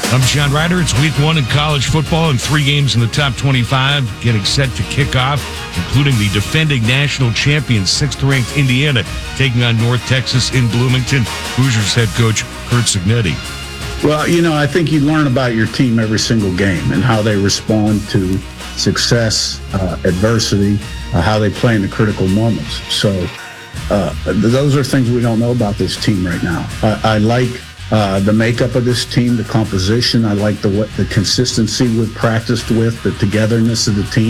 I'm John Ryder. It's week 1 in college football and 3 games in the top 25 getting set to kick off, including the defending national champion, 6th-ranked Indiana, taking on North Texas in Bloomington. Hoosiers head coach Curt Cignetti. Well, I think you learn about your team every single game and how they respond to success, adversity, how they play in the critical moments. So those are things we don't know about this team right now. I like the makeup of this team, the composition. I like the consistency we've practiced with, the togetherness of the team.